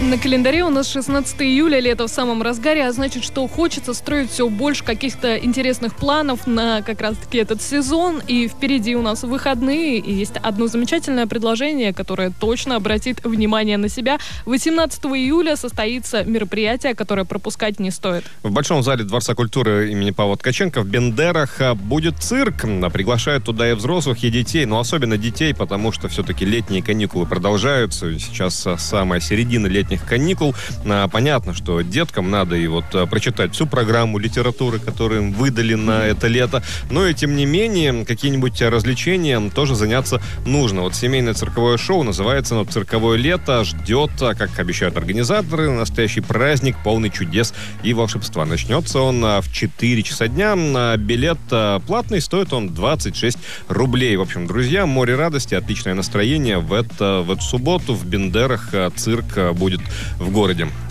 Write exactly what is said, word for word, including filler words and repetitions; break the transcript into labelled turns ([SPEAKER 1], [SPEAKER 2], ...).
[SPEAKER 1] На календаре у нас шестнадцатое июля, лето в самом разгаре, а значит, что хочется строить все больше каких-то интересных планов на как раз-таки этот сезон. И впереди у нас выходные, и есть одно замечательное предложение, которое точно обратит внимание на себя. восемнадцатого июля состоится мероприятие, которое пропускать не стоит.
[SPEAKER 2] В Большом зале Дворца культуры имени Павла Ткаченко в Бендерах будет цирк. Приглашают туда и взрослых, и детей, но особенно детей, потому что все-таки летние каникулы продолжаются. Сейчас самая середина летних каникул. Понятно, что деткам надо и вот прочитать всю программу литературы, которую им выдали на это лето. Но и тем не менее, какие-нибудь развлечения тоже заняться нужно. Вот семейное цирковое шоу называется оно «Цирковое лето». Ждет, как обещают организаторы, настоящий праздник, полный чудес и волшебства. Начнется он в четыре часа дня. Билет платный, стоит он двадцать шесть рублей. В общем, друзья, море радости, отличное настроение. В, это, в эту субботу в Бендерах цирк будет в городе.